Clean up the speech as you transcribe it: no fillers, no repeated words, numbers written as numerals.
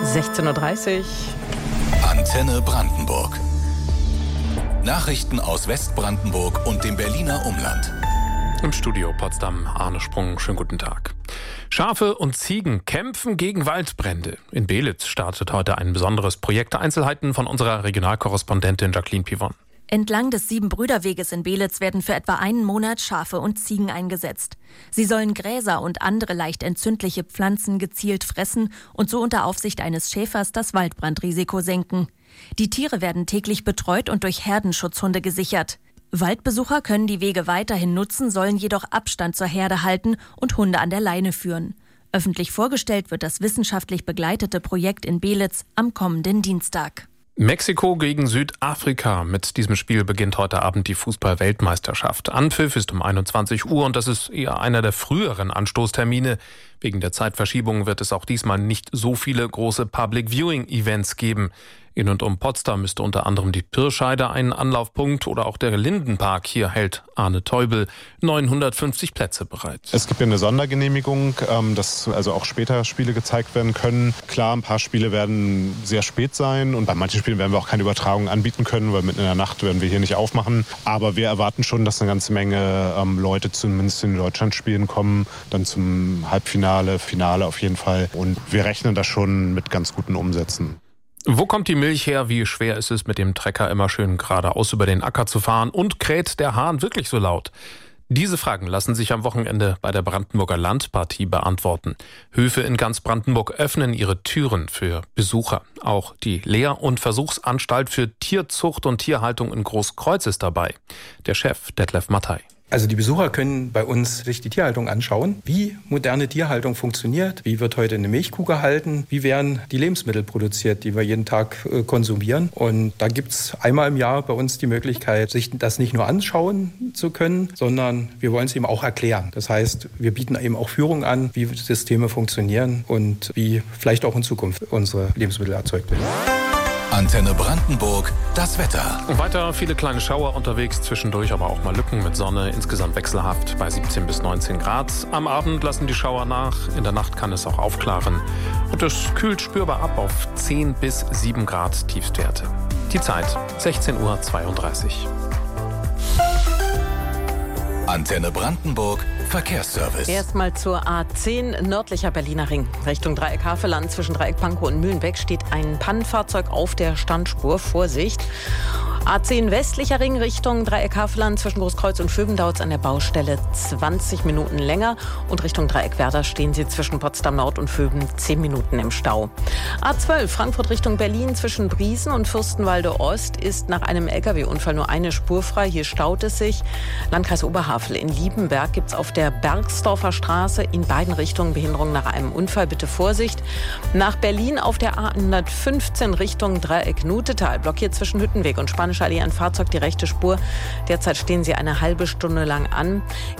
16:30 Uhr. Antenne Brandenburg. Nachrichten aus Westbrandenburg und dem Berliner Umland. Im Studio Potsdam, Arne Sprung, schönen guten Tag. Schafe und Ziegen kämpfen gegen Waldbrände. In Beelitz startet heute ein besonderes Projekt. Einzelheiten von unserer Regionalkorrespondentin Jacqueline Pivon. Entlang des Siebenbrüderweges in Beelitz werden für etwa einen Monat Schafe und Ziegen eingesetzt. Sie sollen Gräser und andere leicht entzündliche Pflanzen gezielt fressen und so unter Aufsicht eines Schäfers das Waldbrandrisiko senken. Die Tiere werden täglich betreut und durch Herdenschutzhunde gesichert. Waldbesucher können die Wege weiterhin nutzen, sollen jedoch Abstand zur Herde halten und Hunde an der Leine führen. Öffentlich vorgestellt wird das wissenschaftlich begleitete Projekt in Beelitz am kommenden Dienstag. Mexiko gegen Südafrika. Mit diesem Spiel beginnt heute Abend die Fußball-Weltmeisterschaft. Anpfiff ist um 21 Uhr und das ist eher einer der früheren Anstoßtermine. Wegen der Zeitverschiebung wird es auch diesmal nicht so viele große Public-Viewing-Events geben. In und um Potsdam ist unter anderem die Pirscheide ein Anlaufpunkt oder auch der Lindenpark. Hier hält Arne Teubel 950 Plätze bereit. Es gibt eine Sondergenehmigung, dass also auch später Spiele gezeigt werden können. Klar, ein paar Spiele werden sehr spät sein und bei manchen Spielen werden wir auch keine Übertragung anbieten können, weil mitten in der Nacht werden wir hier nicht aufmachen. Aber wir erwarten schon, dass eine ganze Menge Leute zumindest in Deutschlandspielen kommen, dann zum Halbfinale, Finale auf jeden Fall. Und wir rechnen da schon mit ganz guten Umsätzen. Wo kommt die Milch her? Wie schwer ist es, mit dem Trecker immer schön geradeaus über den Acker zu fahren? Und kräht der Hahn wirklich so laut? Diese Fragen lassen sich am Wochenende bei der Brandenburger Landpartie beantworten. Höfe in ganz Brandenburg öffnen ihre Türen für Besucher. Auch die Lehr- und Versuchsanstalt für Tierzucht und Tierhaltung in Großkreuz ist dabei. Der Chef Detlef Mattei. Also die Besucher können bei uns sich die Tierhaltung anschauen, wie moderne Tierhaltung funktioniert, wie wird heute eine Milchkuh gehalten, wie werden die Lebensmittel produziert, die wir jeden Tag konsumieren. Und da gibt's einmal im Jahr bei uns die Möglichkeit, sich das nicht nur anschauen zu können, sondern wir wollen es eben auch erklären. Das heißt, wir bieten eben auch Führung an, wie Systeme funktionieren und wie vielleicht auch in Zukunft unsere Lebensmittel erzeugt werden. Antenne Brandenburg, das Wetter. Weiter viele kleine Schauer unterwegs, zwischendurch aber auch mal Lücken mit Sonne, insgesamt wechselhaft bei 17 bis 19 Grad. Am Abend lassen die Schauer nach, in der Nacht kann es auch aufklaren. Und es kühlt spürbar ab auf 10 bis 7 Grad Tiefstwerte. Die Zeit 16:32 Uhr. Antenne Brandenburg, Verkehrsservice. Erstmal zur A10 nördlicher Berliner Ring. Richtung Dreieck Havelland zwischen Dreieck Pankow und Mühlenbeck steht ein Pannenfahrzeug auf der Standspur. Vorsicht. A10 westlicher Ring Richtung Dreieck Havelland zwischen Großkreuz und Vöben dauert es an der Baustelle 20 Minuten länger. Und Richtung Dreieck Werder stehen Sie zwischen Potsdam Nord und Vöben 10 Minuten im Stau. A12 Frankfurt Richtung Berlin zwischen Briesen und Fürstenwalde Ost ist nach einem Lkw-Unfall nur eine Spur frei. Hier staut es sich. Landkreis Oberhavel in Liebenberg gibt es auf der Bergsdorfer Straße in beiden Richtungen Behinderung nach einem Unfall. Bitte Vorsicht. Nach Berlin auf der A115 Richtung Dreieck Nutetal blockiert zwischen Hüttenweg und Spanische Allee ein Fahrzeug die rechte Spur. Derzeit stehen sie eine halbe Stunde lang an.